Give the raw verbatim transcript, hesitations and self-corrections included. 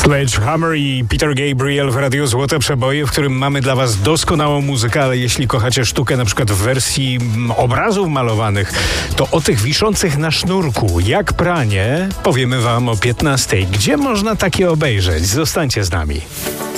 Sledgehammer i Peter Gabriel w Radiu Złote Przeboje, w którym mamy dla was doskonałą muzykę, ale jeśli kochacie sztukę na przykład w wersji obrazów malowanych, to o tych wiszących na sznurku, jak pranie, powiemy wam o piętnastej. Gdzie można takie obejrzeć? Zostańcie z nami.